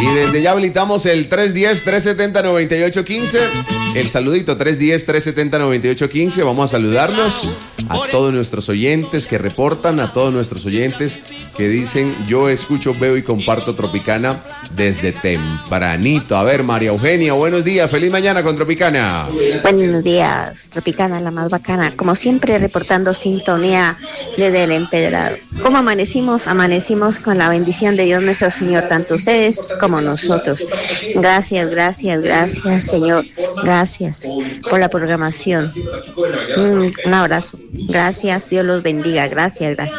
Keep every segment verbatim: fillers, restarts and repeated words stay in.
Y desde ya habilitamos el tres uno cero, tres siete cero, nueve ocho uno cinco. El saludito tres uno cero, tres siete cero, nueve ocho uno cinco. Vamos a saludarlos a todos nuestros oyentes que reportan, a todos nuestros oyentes que dicen: yo escucho, veo y comparto Tropicana desde tempranito. A ver, María Eugenia, buenos días, feliz mañana con Tropicana. Buenos días, Tropicana, la más bacana. Como siempre, reportando sintonía desde el Empedrado. ¿Cómo amanecimos? Amanecimos con la bendición de Dios nuestro Señor, tanto ustedes como nosotros. Gracias, gracias, gracias, Señor. Gracias por la programación. Un, un abrazo. Gracias, Dios los bendiga. Gracias, gracias.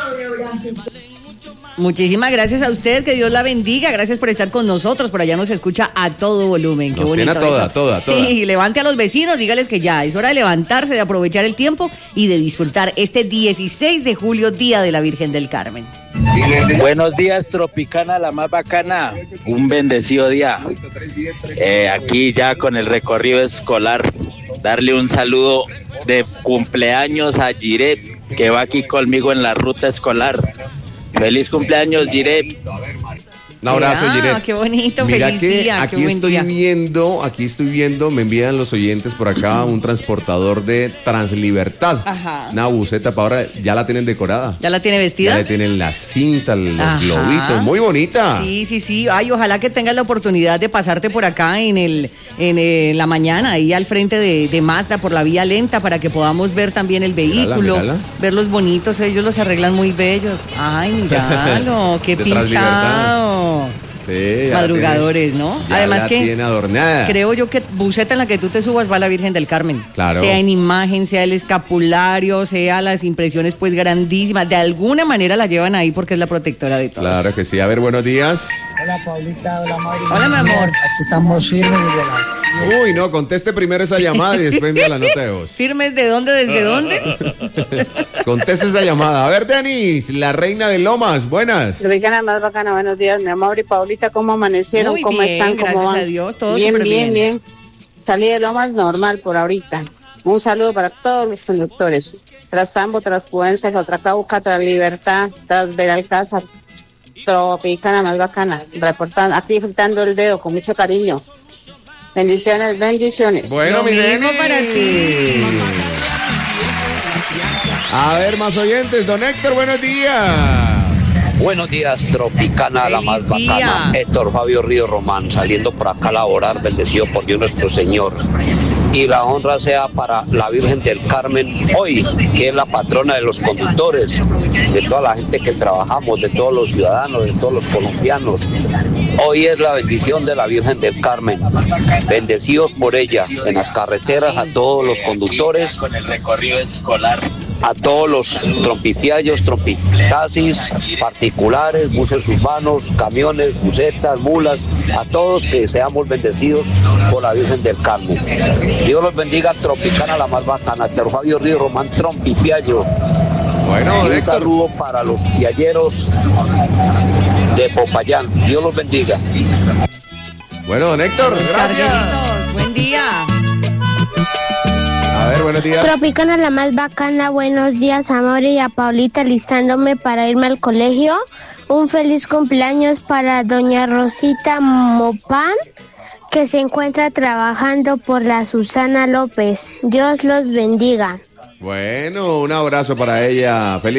Muchísimas gracias a usted, que Dios la bendiga, gracias por estar con nosotros, por allá nos escucha a todo volumen, qué nos bonito tiene a toda, eso. toda, toda. Sí, levante a los vecinos, dígales que ya es hora de levantarse, de aprovechar el tiempo y de disfrutar este dieciséis de julio, Día de la Virgen del Carmen. Buenos días, Tropicana, la más bacana, un bendecido día, eh, aquí ya con el recorrido escolar, darle un saludo de cumpleaños a Giret, que va aquí conmigo en la ruta escolar. Feliz cumpleaños, Giret. Un abrazo, Giret. Qué bonito, Mira feliz que día, aquí qué buen estoy día. viendo, aquí estoy viendo, me envían los oyentes por acá un transportador de Translibertad. Ajá. Una buseta para ahora, ya la tienen decorada. ¿Ya la tiene vestida? Ya le tienen las cintas, los Ajá. globitos, muy bonita. Sí, sí, sí. Ay, ojalá que tengas la oportunidad de pasarte por acá en el en eh, la mañana, ahí al frente de, de Mazda, por la vía lenta, para que podamos ver también el vehículo, Mírala, mírala. verlos bonitos, ellos los arreglan muy bellos. Ay, míralo, qué De pinchado. Sí, ya Madrugadores, tiene, ¿no? ya Además la que tiene adornada. creo yo que buseta en la que tú te subas va la Virgen del Carmen. Claro. Sea en imagen, sea el escapulario, sea las impresiones pues grandísimas. De alguna manera la llevan ahí porque es la protectora de todos. Claro que sí. A ver, buenos días. Hola, Paulita, hola, Mauri. Hola, mi amor. Aquí estamos firmes desde las siete. Uy, no, conteste primero esa llamada y después envía la nota de voz. ¿Firmes de dónde, desde dónde? Conteste esa llamada. A ver, Denis, la reina de Lomas, buenas. Tropicana más bacana, buenos días, mi amor y Paulita, ¿cómo amanecieron? Muy ¿Cómo bien, están? ¿Cómo gracias van? a Dios, todo bien, súper bien, bien. bien. Salí de lo más normal por ahorita. Un saludo para todos los conductores. Tras Sambo, tras Puense, tras Cauca, tras Libertad, tras Veralcázar. Tropicana más bacana. Reportando, aquí disfrutando el dedo con mucho cariño. Bendiciones, bendiciones. Bueno, Lo mi mismo Denis. para ti. A ver, más oyentes. Don Héctor, buenos días. Buenos días, Tropicana, la Feliz más día. bacana. Héctor Fabio Río Román, saliendo por acá a laborar, bendecido por Dios nuestro Señor. Y la honra sea para la Virgen del Carmen hoy, que es la patrona de los conductores, de toda la gente que trabajamos, de todos los ciudadanos, de todos los colombianos. Hoy es la bendición de la Virgen del Carmen. Bendecidos por ella en las carreteras, a todos los conductores, Con el recorrido escolar. a todos los trompipiallos, trompitaxis, particulares, buses urbanos, camiones, busetas, mulas, a todos que seamos bendecidos por la Virgen del Carmen. Dios los bendiga, Tropicana, la más bacana. Héctor Fabio Río Román, trompipiallo. Bueno, Y don un Héctor. saludo para los pialleros de Popayán. Dios los bendiga. Bueno, don Héctor, gracias. Cargueritos, buen día. A ver, buenos días. Tropicana, la más bacana, buenos días, amor, y a Paulita listándome para irme al colegio. Un feliz cumpleaños para doña Rosita Mopán, que se encuentra trabajando por la Susana López. Dios los bendiga. Bueno, un abrazo para ella. Feliz